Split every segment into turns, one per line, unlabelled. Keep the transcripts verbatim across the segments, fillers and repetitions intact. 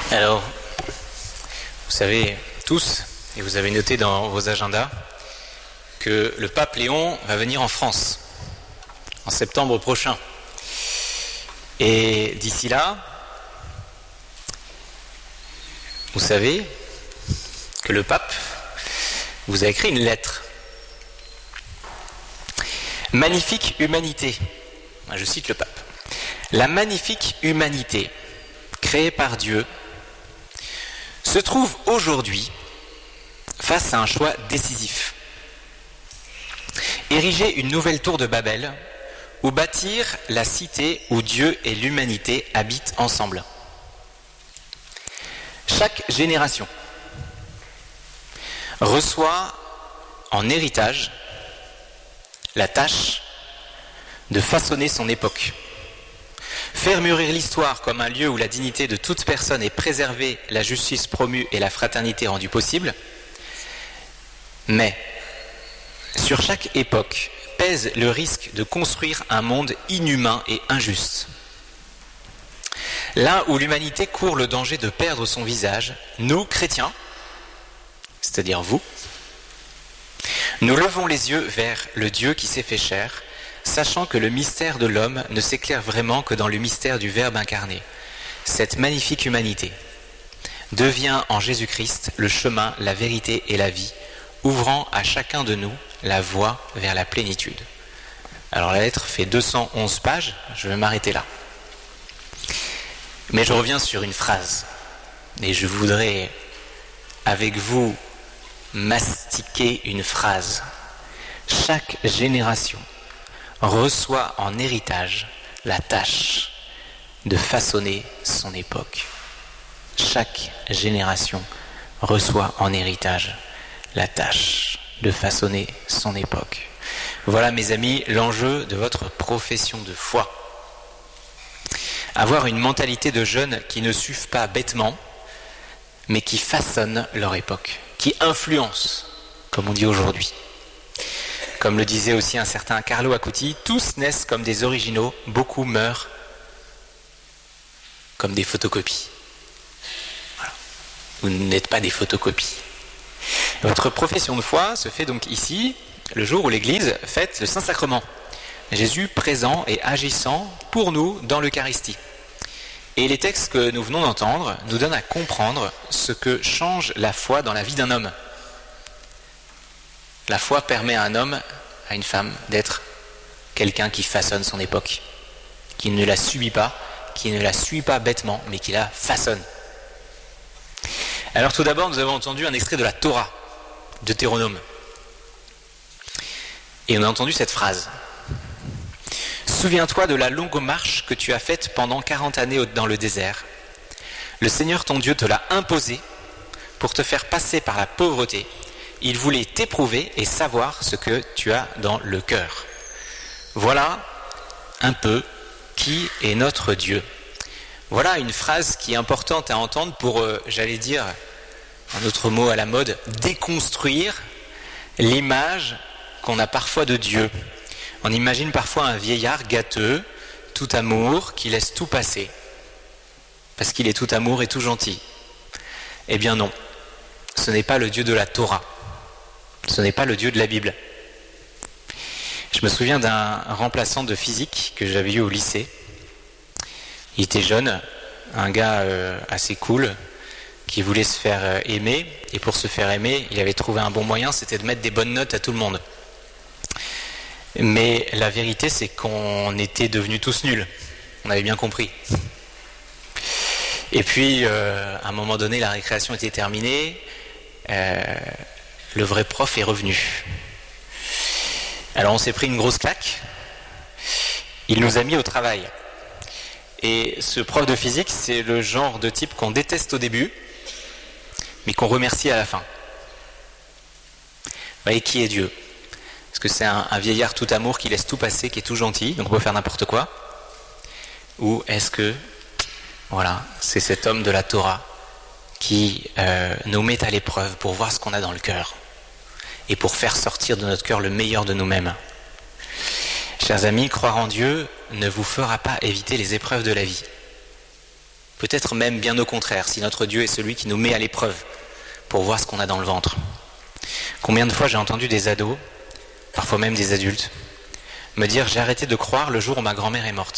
Alors, vous savez tous, et vous avez noté dans vos agendas, que le pape Léon va venir en France en septembre prochain. Et d'ici là, vous savez que le pape vous a écrit une lettre. Magnifique humanité. Je cite le pape. La magnifique humanité créée par Dieu se trouve aujourd'hui face à un choix décisif. Ériger une nouvelle tour de Babel ou bâtir la cité où Dieu et l'humanité habitent ensemble. Chaque génération reçoit en héritage la tâche de façonner son époque. Faire mûrir l'histoire comme un lieu où la dignité de toute personne est préservée, la justice promue et la fraternité rendue possible. Mais, sur chaque époque, pèse le risque de construire un monde inhumain et injuste. Là où l'humanité court le danger de perdre son visage, nous, chrétiens, c'est-à-dire vous, nous levons les yeux vers le Dieu qui s'est fait chair, sachant que le mystère de l'homme ne s'éclaire vraiment que dans le mystère du Verbe incarné. Cette magnifique humanité devient en Jésus-Christ le chemin, la vérité et la vie, ouvrant à chacun de nous la voie vers la plénitude. Alors la lettre fait deux cent onze pages, je vais m'arrêter là. Mais je reviens sur une phrase, et je voudrais avec vous mastiquer une phrase. Chaque génération reçoit en héritage la tâche de façonner son époque. Chaque génération reçoit en héritage la tâche de façonner son époque. Voilà, mes amis, l'enjeu de votre profession de foi. Avoir une mentalité de jeunes qui ne suivent pas bêtement, mais qui façonnent leur époque, qui influencent, comme on dit aujourd'hui. Comme le disait aussi un certain Carlo Acuti, tous naissent comme des originaux, beaucoup meurent comme des photocopies. Voilà. Vous n'êtes pas des photocopies. Votre profession de foi se fait donc ici, le jour où l'Église fête le Saint-Sacrement. Jésus présent et agissant pour nous dans l'Eucharistie. Et les textes que nous venons d'entendre nous donnent à comprendre ce que change la foi dans la vie d'un homme. La foi permet à un homme, à une femme, d'être quelqu'un qui façonne son époque, qui ne la subit pas, qui ne la suit pas bêtement, mais qui la façonne. Alors tout d'abord, nous avons entendu un extrait de la Torah, Deutéronome. Et on a entendu cette phrase. Souviens-toi de la longue marche que tu as faite pendant quarante années dans le désert. Le Seigneur ton Dieu te l'a imposée pour te faire passer par la pauvreté. Il voulait t'éprouver et savoir ce que tu as dans le cœur. Voilà un peu qui est notre Dieu. Voilà une phrase qui est importante à entendre pour, euh, j'allais dire, un autre mot à la mode, déconstruire l'image qu'on a parfois de Dieu. On imagine parfois un vieillard gâteux, tout amour, qui laisse tout passer, parce qu'il est tout amour et tout gentil. Eh bien non, ce n'est pas le Dieu de la Torah. Ce n'est pas le Dieu de la Bible. Je me souviens d'un remplaçant de physique que j'avais eu au lycée. Il était jeune, un gars euh, assez cool, qui voulait se faire euh, aimer. Et pour se faire aimer, il avait trouvé un bon moyen, c'était de mettre des bonnes notes à tout le monde. Mais la vérité, c'est qu'on était devenus tous nuls. On avait bien compris. Et puis, euh, à un moment donné, la récréation était terminée. Euh, le vrai prof est revenu. Alors on s'est pris une grosse claque. Il nous a mis au travail. Et ce prof de physique, c'est le genre de type qu'on déteste au début, mais qu'on remercie à la fin. Vous voyez, qui est Dieu ? Est-ce que c'est un, un vieillard tout amour qui laisse tout passer, qui est tout gentil, donc on peut faire n'importe quoi ? Ou est-ce que, voilà, c'est cet homme de la Torah qui euh, nous met à l'épreuve pour voir ce qu'on a dans le cœur et pour faire sortir de notre cœur le meilleur de nous-mêmes. Chers amis, croire en Dieu ne vous fera pas éviter les épreuves de la vie. Peut-être même bien au contraire, si notre Dieu est celui qui nous met à l'épreuve pour voir ce qu'on a dans le ventre. Combien de fois j'ai entendu des ados, parfois même des adultes, me dire « j'ai arrêté de croire le jour où ma grand-mère est morte ».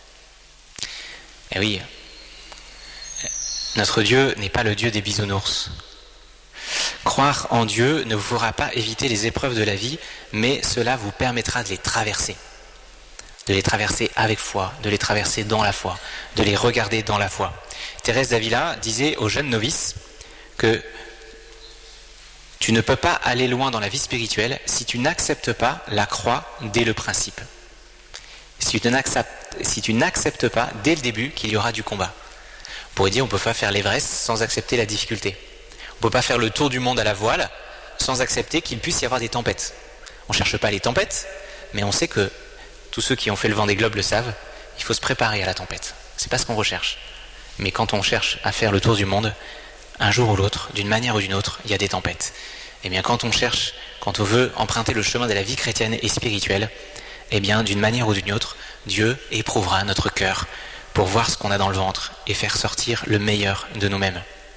Eh oui, notre Dieu n'est pas le Dieu des bisounours. Croire en Dieu ne vous fera pas éviter les épreuves de la vie, mais cela vous permettra de les traverser. De les traverser avec foi, de les traverser dans la foi, de les regarder dans la foi. Thérèse d'Avila disait aux jeunes novices que tu ne peux pas aller loin dans la vie spirituelle si tu n'acceptes pas la croix dès le principe. Si tu n'acceptes, si tu n'acceptes pas dès le début qu'il y aura du combat. On pourrait dire on ne peut pas faire l'Everest sans accepter la difficulté. On ne peut pas faire le tour du monde à la voile sans accepter qu'il puisse y avoir des tempêtes. On ne cherche pas les tempêtes, mais on sait que tous ceux qui ont fait le Vendée Globe le savent, il faut se préparer à la tempête. C'est pas ce qu'on recherche. Mais quand on cherche à faire le tour du monde, un jour ou l'autre, d'une manière ou d'une autre, il y a des tempêtes. Et bien quand on cherche, quand on veut emprunter le chemin de la vie chrétienne et spirituelle, eh bien d'une manière ou d'une autre, Dieu éprouvera notre cœur pour voir ce qu'on a dans le ventre et faire sortir le meilleur de nous-mêmes.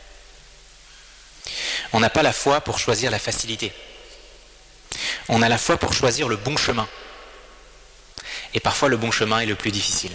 On n'a pas la foi pour choisir la facilité. On a la foi pour choisir le bon chemin. Et parfois le bon chemin est le plus difficile.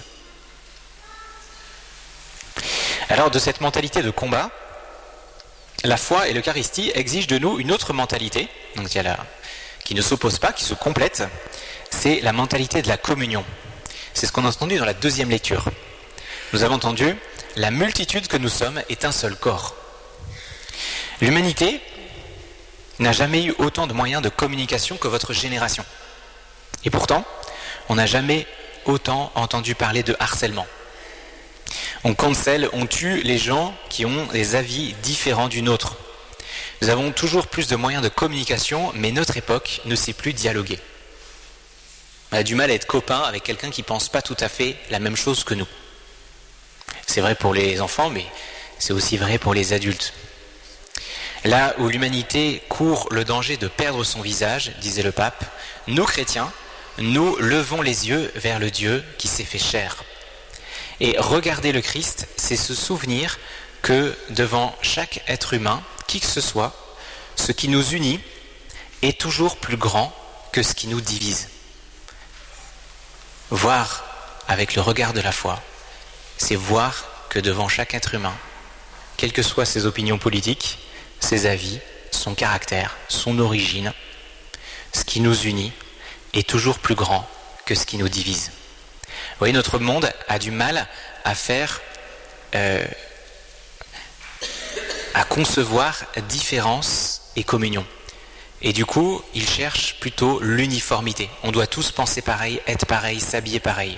Alors de cette mentalité de combat, la foi et l'Eucharistie exigent de nous une autre mentalité, donc il y a la, qui ne s'oppose pas, qui se complète, c'est la mentalité de la communion. C'est ce qu'on a entendu dans la deuxième lecture. Nous avons entendu, la multitude que nous sommes est un seul corps. L'humanité n'a jamais eu autant de moyens de communication que votre génération. Et pourtant, on n'a jamais autant entendu parler de harcèlement. On cancelle, on tue les gens qui ont des avis différents du nôtre. Nous avons toujours plus de moyens de communication, mais notre époque ne sait plus dialoguer. On a du mal à être copain avec quelqu'un qui ne pense pas tout à fait la même chose que nous. C'est vrai pour les enfants, mais c'est aussi vrai pour les adultes. Là où l'humanité court le danger de perdre son visage, disait le pape, nous chrétiens, nous levons les yeux vers le Dieu qui s'est fait chair. Et regarder le Christ, c'est se souvenir que devant chaque être humain, qui que ce soit, ce qui nous unit est toujours plus grand que ce qui nous divise. Voir avec le regard de la foi, c'est voir que devant chaque être humain, quelles que soient ses opinions politiques, ses avis, son caractère, son origine, ce qui nous unit est toujours plus grand que ce qui nous divise. Vous voyez, notre monde a du mal à faire, euh, à concevoir différence et communion. Et du coup, il cherche plutôt l'uniformité. On doit tous penser pareil, être pareil, s'habiller pareil.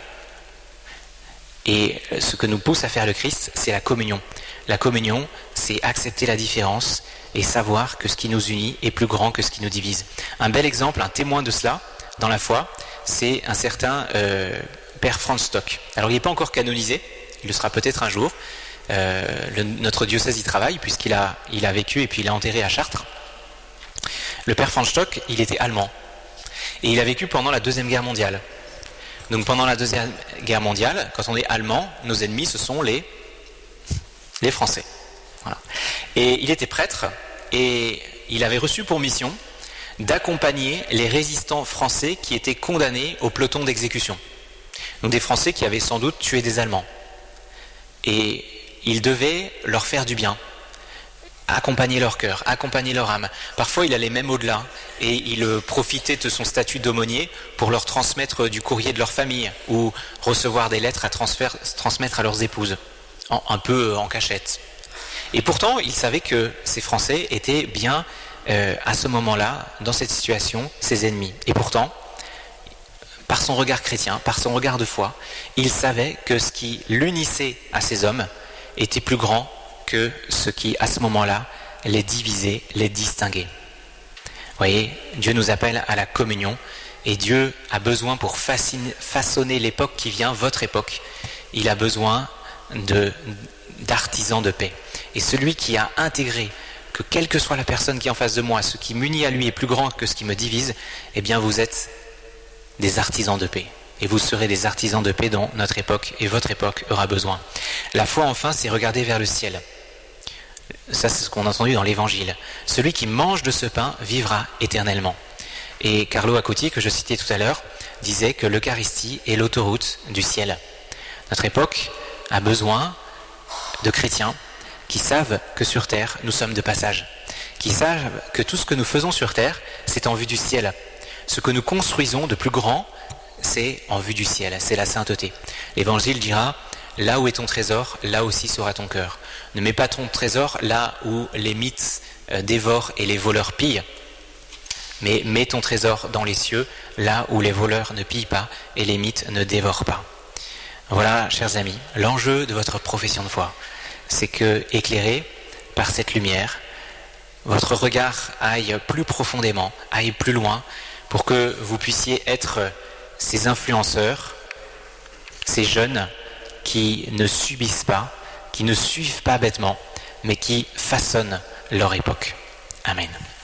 Et ce que nous pousse à faire le Christ, c'est la communion. La communion, c'est accepter la différence et savoir que ce qui nous unit est plus grand que ce qui nous divise. Un bel exemple, un témoin de cela, dans la foi, c'est un certain euh, Père Franz Stock. Alors il n'est pas encore canonisé, il le sera peut-être un jour. Euh, le, notre diocèse y travaille puisqu'il a, il a vécu et puis il est enterré à Chartres. Le Père Franz Stock, il était allemand. Et il a vécu pendant la Deuxième Guerre mondiale. Donc pendant la Deuxième Guerre mondiale, quand on est allemand, nos ennemis, ce sont les, les Français. Voilà. Et il était prêtre et il avait reçu pour mission d'accompagner les résistants français qui étaient condamnés au peloton d'exécution. Donc des Français qui avaient sans doute tué des Allemands. Et il devait leur faire du bien, accompagner leur cœur, accompagner leur âme. Parfois il allait même au-delà et il profitait de son statut d'aumônier pour leur transmettre du courrier de leur famille ou recevoir des lettres à transmettre à leurs épouses, en, un peu en cachette. Et pourtant il savait que ces Français étaient bien euh, à ce moment-là, dans cette situation, ses ennemis. Et pourtant, par son regard chrétien, par son regard de foi, il savait que ce qui l'unissait à ces hommes était plus grand que ce qui, à ce moment-là, les divisait, les distinguait. Vous voyez, Dieu nous appelle à la communion et Dieu a besoin pour fasciner, façonner l'époque qui vient, votre époque, il a besoin de, d'artisans de paix. Et celui qui a intégré que quelle que soit la personne qui est en face de moi, ce qui m'unit à lui est plus grand que ce qui me divise, eh bien vous êtes des artisans de paix. et vous serez des artisans de paix dont notre époque et votre époque aura besoin. La foi, enfin, c'est regarder vers le ciel. Ça, c'est ce qu'on a entendu dans l'Évangile. Celui qui mange de ce pain vivra éternellement. Et Carlo Acuti, que je citais tout à l'heure, disait que l'Eucharistie est l'autoroute du ciel. Notre époque a besoin de chrétiens qui savent que sur terre, nous sommes de passage, qui savent que tout ce que nous faisons sur terre, c'est en vue du ciel. Ce que nous construisons de plus grand, c'est en vue du ciel, c'est la sainteté. L'Évangile dira, là où est ton trésor, là aussi sera ton cœur. Ne mets pas ton trésor là où les mythes dévorent et les voleurs pillent, mais mets ton trésor dans les cieux, là où les voleurs ne pillent pas et les mythes ne dévorent pas. Voilà, chers amis, l'enjeu de votre profession de foi, c'est que, éclairé par cette lumière, votre regard aille plus profondément, aille plus loin, pour que vous puissiez être ces influenceurs, ces jeunes qui ne subissent pas, qui ne suivent pas bêtement, mais qui façonnent leur époque. Amen.